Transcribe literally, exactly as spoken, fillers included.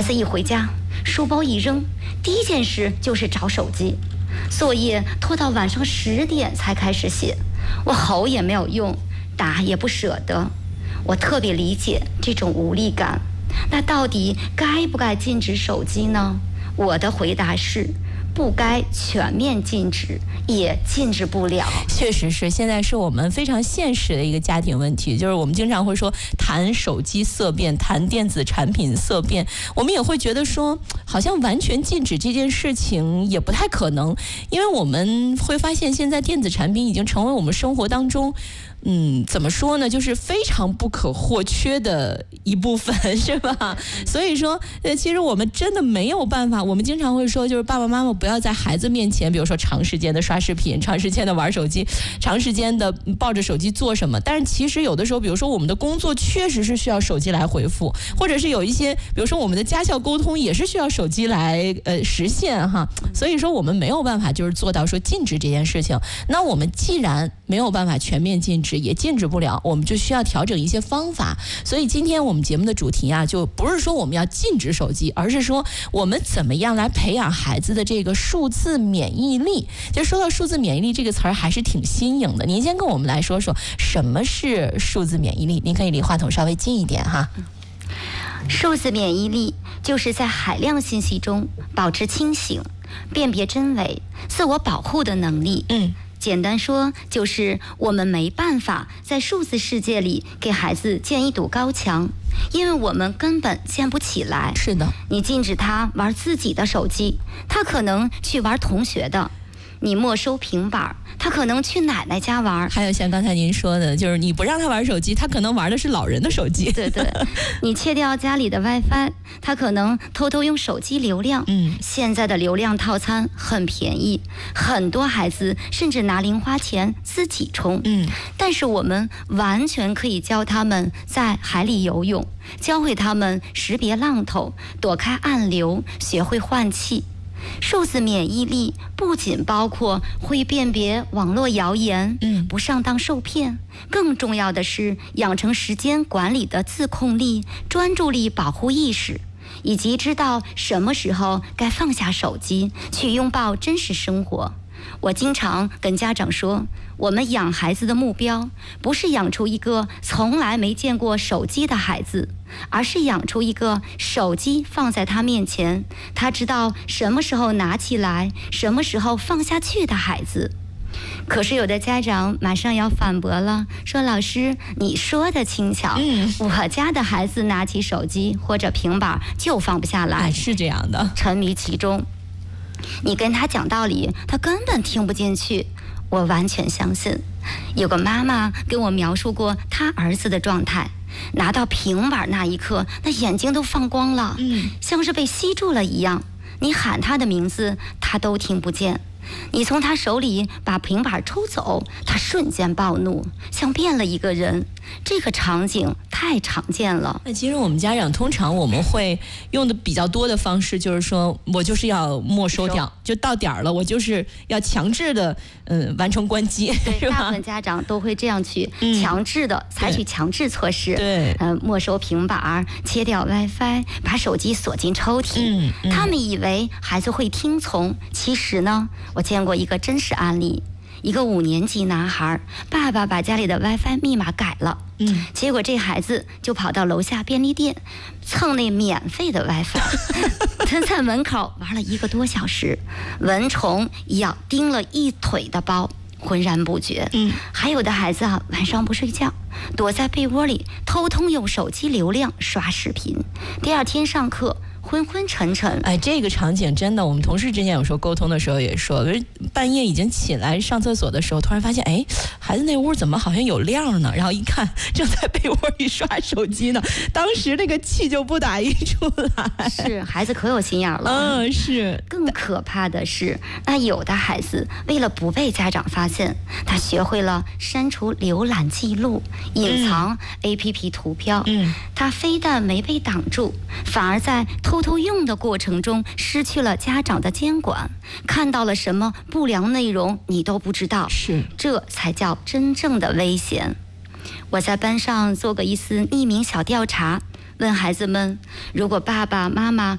次一回家，书包一扔，第一件事就是找手机，作业拖到晚上十点才开始写，我吼也没有用，打也不舍得。我特别理解这种无力感。那到底该不该禁止手机呢？我的回答是，不该全面禁止，也禁止不了。 确实是，现在是我们非常现实的一个家庭问题，就是我们经常会说谈手机色变，谈电子产品色变，我们也会觉得说好像完全禁止这件事情也不太可能，因为我们会发现现在电子产品已经成为我们生活当中嗯，怎么说呢，就是非常不可或缺的一部分，是吧？所以说呃，其实我们真的没有办法，我们经常会说，就是爸爸妈妈不要在孩子面前比如说长时间的刷视频，长时间的玩手机，长时间的抱着手机做什么，但是其实有的时候比如说我们的工作确实是需要手机来回复，或者是有一些比如说我们的家校沟通也是需要手机来呃实现哈。所以说我们没有办法就是做到说禁止这件事情，那我们既然没有办法全面禁止，也禁止不了，我们就需要调整一些方法。所以今天我们节目的主题啊，就不是说我们要禁止手机，而是说我们怎么样来培养孩子的这个数字免疫力。就说到数字免疫力这个词儿还是挺新颖的，您先跟我们来说说什么是数字免疫力。您可以离话筒稍微近一点哈。 数字免疫力就是在海量信息中保持清醒、辨别真伪、自我保护的能力。嗯。简单说，就是我们没办法在数字世界里给孩子建一堵高墙，因为我们根本建不起来。 是的， 你禁止他玩自己的手机，他可能去玩同学的；你没收平板，他可能去奶奶家玩。 还有像刚才您说的，就是你不让他玩手机，他可能玩的是老人的手机。 对对，你切掉家里的 WiFi， 他可能偷偷用手机流量。嗯，现在的流量套餐很便宜，很多孩子甚至拿零花钱自己充。嗯，但是我们完全可以教他们在海里游泳，教会他们识别浪头，躲开暗流，学会换气。数字免疫力不仅包括会辨别网络谣言，嗯，不上当受骗，更重要的是养成时间管理的自控力、专注力保护意识，以及知道什么时候该放下手机，去拥抱真实生活。我经常跟家长说，我们养孩子的目标不是养出一个从来没见过手机的孩子，而是养出一个手机放在他面前，他知道什么时候拿起来，什么时候放下去的孩子。可是有的家长马上要反驳了，说老师你说的轻巧，嗯，我家的孩子拿起手机或者平板就放不下来， 哎，是这样的， 沉迷其中。你跟他讲道理，他根本听不进去。我完全相信。有个妈妈跟我描述过她儿子的状态，拿到平板那一刻，那眼睛都放光了，嗯，像是被吸住了一样。你喊他的名字，他都听不见。你从他手里把平板抽走，他瞬间暴怒，像变了一个人。这个场景太常见了。 那其实我们家长通常我们会用的比较多的方式，就是说我就是要没收掉，就到点儿了，我就是要强制的嗯完成关机， 是吧？大部分家长都会这样去强制的、嗯、采取强制措施， 对， 嗯、呃，没收平板，切掉 WiFi， 把手机锁进抽屉。嗯嗯、他们以为孩子会听从，其实呢，我见过一个真实案例。一个五年级男孩，爸爸把家里的 WiFi 密码改了，嗯，结果这孩子就跑到楼下便利店蹭那免费的 WiFi， 他在门口玩了一个多小时，蚊虫咬叮了一腿的包，浑然不觉。嗯，还有的孩子啊，晚上不睡觉，躲在被窝里偷偷用手机流量刷视频，第二天上课昏昏沉沉。 哎，这个场景真的，我们同事之前有时候沟通的时候也说，半夜已经起来上厕所的时候，突然发现，哎，孩子那屋怎么好像有亮呢？然后一看，正在被窝里刷手机呢。当时那个气就不打一处来。 是，孩子可有心眼了。 嗯，是。 更可怕的是，那有的孩子为了不被家长发现，他学会了删除浏览记录、隐藏 A P P 图标。嗯，他非但没被挡住，反而在偷偷用的过程中失去了家长的监管，看到了什么不良内容你都不知道， 是， 这才叫真正的危险。我在班上做过一次匿名小调查，问孩子们，如果爸爸妈妈